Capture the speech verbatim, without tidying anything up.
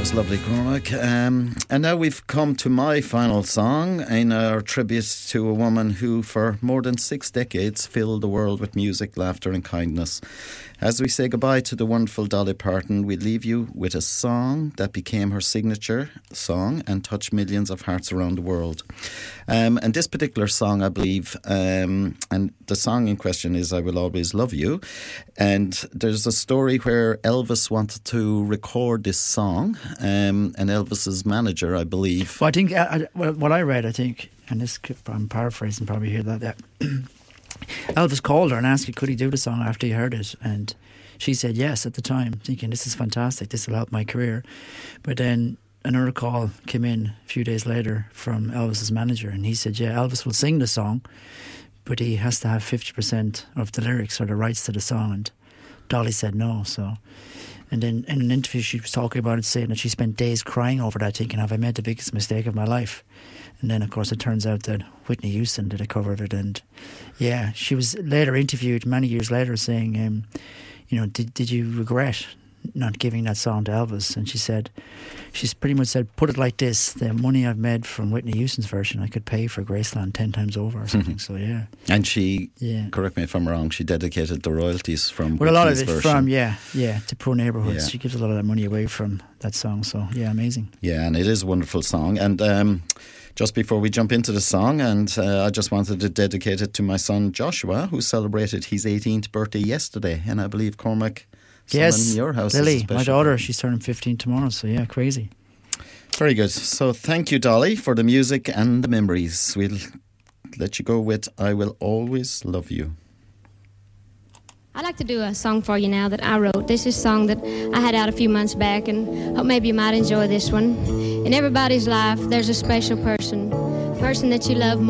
was lovely, Cormac. Um, and now we've come to my final song in our tribute to a woman who, for more than six decades, filled the world with music, laughter and kindness. As we say goodbye to the wonderful Dolly Parton, we leave you with a song that became her signature song and touched millions of hearts around the world. Um, and this particular song, I believe, um, and the song in question is I Will Always Love You. And there's a story where Elvis wanted to record this song, um, and Elvis's manager, I believe. Well, I think, I, I, well, what I read, I think, and this I'm paraphrasing probably here, that, that Elvis called her and asked her, could he do the song after he heard it? And she said yes at the time, thinking this is fantastic, this will help my career. But then another call came in a few days later from Elvis's manager, and he said, yeah, Elvis will sing the song, but he has to have fifty percent of the lyrics or the rights to the song. And Dolly said no. So, and then in an interview she was talking about it, saying that she spent days crying over that, thinking, have I made the biggest mistake of my life? And then of course it turns out that Whitney Houston did a cover of it. And yeah, she was later interviewed many years later saying, um, you know, did, did you regret not giving that song to Elvis? And she said, she's pretty much said, put it like this, the money I've made from Whitney Houston's version I could pay for Graceland ten times over or something. So yeah. And she, yeah. correct me if I'm wrong, she dedicated the royalties from well, a lot of it version. from, yeah, yeah, to Poor Neighbourhoods. Yeah. She gives a lot of that money away from that song. So yeah, amazing. Yeah, and it is a wonderful song. And um, just before we jump into the song, and uh, I just wanted to dedicate it to my son Joshua, who celebrated his eighteenth birthday yesterday. And I believe Cormac, yes, in your house, Lily, my daughter, she's turning fifteen tomorrow. So yeah, crazy. Very good. So thank you, Dolly, for the music and the memories. We'll let you go with I Will Always Love You. I'd like to do a song for you now that I wrote. This is a song that I had out a few months back, and hope maybe you might enjoy this one. In everybody's life, there's a special person, a person that you love more.